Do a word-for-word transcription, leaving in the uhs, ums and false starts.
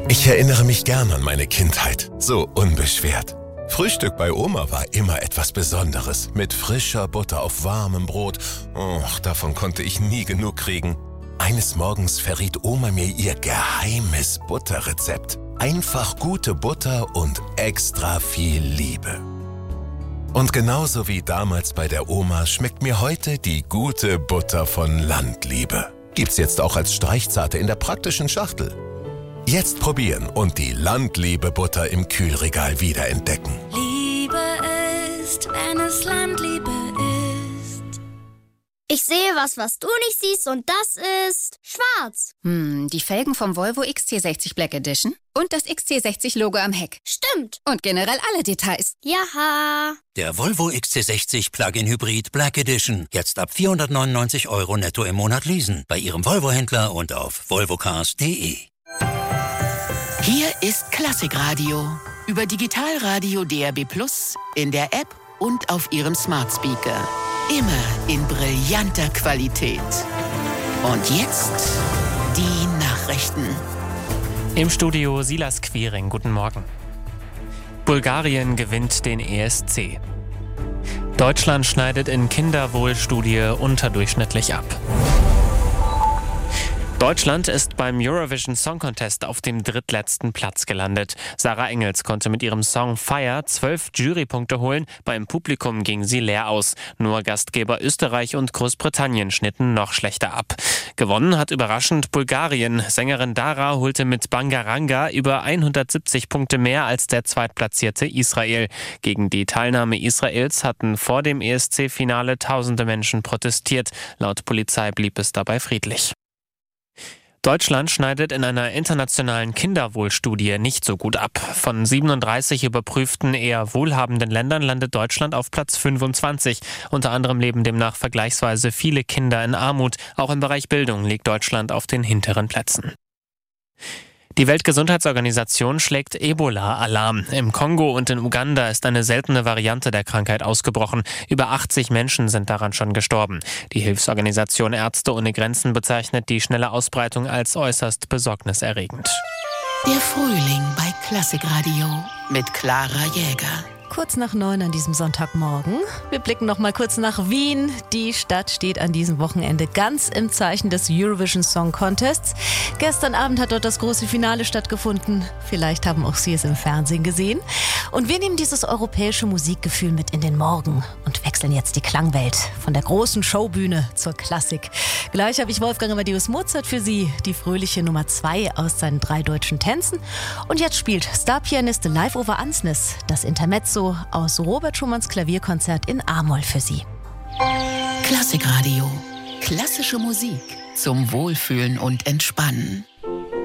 Ich erinnere mich gern an meine Kindheit, so unbeschwert. Frühstück bei Oma war immer etwas Besonderes, mit frischer Butter auf warmem Brot. Oh, davon konnte ich nie genug kriegen. Eines Morgens verriet Oma mir ihr geheimes Butterrezept. Einfach gute Butter und extra viel Liebe. Und genauso wie damals bei der Oma schmeckt mir heute die gute Butter von Landliebe. Gibt's jetzt auch als Streichzarte in der praktischen Schachtel. Jetzt probieren und die Landliebe-Butter im Kühlregal wiederentdecken. Liebe ist, wenn es Landliebe ist. Ich sehe was, was du nicht siehst, und das ist schwarz. Hm, die Felgen vom Volvo X C sechzig Black Edition und das X C sechzig Logo am Heck. Stimmt. Und generell alle Details. Jaha. Der Volvo X C sechzig Plug-in Hybrid Black Edition. Jetzt ab vierhundertneunundneunzig Euro netto im Monat leasen. Bei Ihrem Volvo-Händler und auf volvocars punkt de. Hier ist Klassikradio. Über Digitalradio D A B plus, in der App und auf Ihrem Smart Speaker. Immer in brillanter Qualität. Und jetzt die Nachrichten. Im Studio Silas Quiring. Guten Morgen. Bulgarien gewinnt den E S C. Deutschland schneidet in Kinderwohlstudie unterdurchschnittlich ab. Deutschland ist beim Eurovision Song Contest auf dem drittletzten Platz gelandet. Sarah Engels konnte mit ihrem Song Fire zwölf Jurypunkte holen. Beim Publikum ging sie leer aus. Nur Gastgeber Österreich und Großbritannien schnitten noch schlechter ab. Gewonnen hat überraschend Bulgarien. Sängerin Dara holte mit Bangaranga über hundertsiebzig Punkte mehr als der zweitplatzierte Israel. Gegen die Teilnahme Israels hatten vor dem E S C-Finale tausende Menschen protestiert. Laut Polizei blieb es dabei friedlich. Deutschland schneidet in einer internationalen Kinderwohlstudie nicht so gut ab. Von siebenunddreißig überprüften eher wohlhabenden Ländern landet Deutschland auf Platz fünfundzwanzig. Unter anderem leben demnach vergleichsweise viele Kinder in Armut. Auch im Bereich Bildung liegt Deutschland auf den hinteren Plätzen. Die Weltgesundheitsorganisation schlägt Ebola-Alarm. Im Kongo und in Uganda ist eine seltene Variante der Krankheit ausgebrochen. Über achtzig Menschen sind daran schon gestorben. Die Hilfsorganisation Ärzte ohne Grenzen bezeichnet die schnelle Ausbreitung als äußerst besorgniserregend. Der Frühling bei Klassikradio mit Clara Jäger. Kurz nach neun an diesem Sonntagmorgen. Wir blicken noch mal kurz nach Wien. Die Stadt steht an diesem Wochenende ganz im Zeichen des Eurovision Song Contests. Gestern Abend hat dort das große Finale stattgefunden. Vielleicht haben auch Sie es im Fernsehen gesehen. Und wir nehmen dieses europäische Musikgefühl mit in den Morgen und wechseln jetzt die Klangwelt von der großen Showbühne zur Klassik. Gleich habe ich Wolfgang Amadeus Mozart für Sie, die fröhliche Nummer zwei aus seinen drei deutschen Tänzen. Und jetzt spielt Starpianist Live over Ansnes das Intermezzo aus Robert Schumanns Klavierkonzert in A-Moll für Sie. Klassikradio. Klassische Musik zum Wohlfühlen und Entspannen.